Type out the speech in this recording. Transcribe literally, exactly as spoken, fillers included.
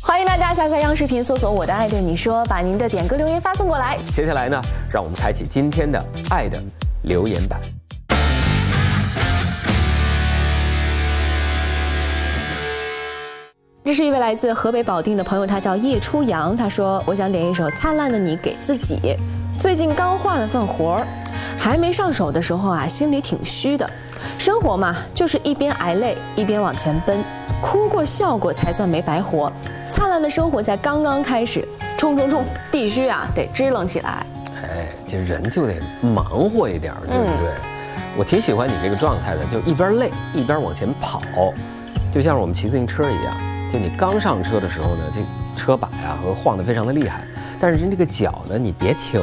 欢迎大家下载央视频，搜索“我的爱对你说”，把您的点歌留言发送过来。 接下来呢，让我们开启今天的爱的留言板。 这是一位来自河北保定的朋友，他叫叶初阳。他说：“我想点一首《灿烂的你》给自己。最近刚换了份活儿，还没上手的时候啊，心里挺虚的。生活嘛，就是一边挨累一边往前奔，哭过笑过才算没白活。灿烂的生活才刚刚开始，冲冲冲，必须啊得支棱起来。” 哎，这人就得忙活一点，对不对？嗯、我挺喜欢你这个状态的，就一边累一边往前跑，就像是我们骑自行车一样。就你刚上车的时候呢，这车把呀和晃得非常的厉害，但是这个脚呢，你别停